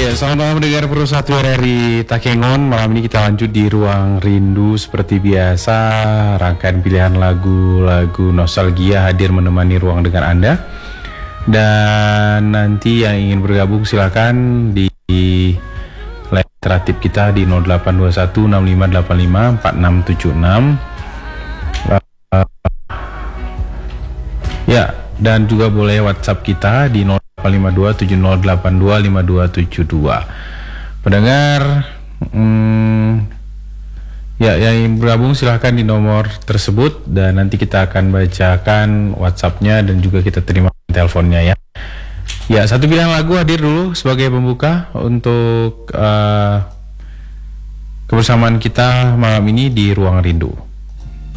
Ya, selamat malam pendengar Pro1 RRI Takengon. Malam ini kita lanjut di Ruang Rindu seperti biasa. Rangkaian pilihan lagu-lagu nostalgia hadir menemani ruang dengan Anda. Dan nanti yang ingin bergabung silakan di line interaktif kita di 0821 6585 4676. Ya, dan juga boleh WhatsApp kita di 0852 7082 5272. Pendengar, ya yang ingin bergabung silahkan di nomor tersebut dan nanti kita akan bacakan WhatsAppnya dan juga kita terima teleponnya ya. Ya, satu pilihan lagu hadir dulu sebagai pembuka untuk kebersamaan kita malam ini di Ruang Rindu.